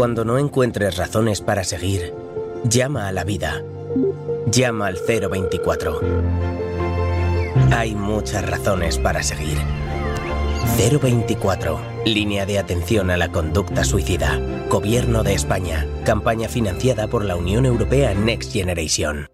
Cuando no encuentres razones para seguir, llama a la vida. Llama al 024. Hay muchas razones para seguir. 024. Línea de atención a la conducta suicida. Gobierno de España. Campaña financiada por la Unión Europea Next Generation.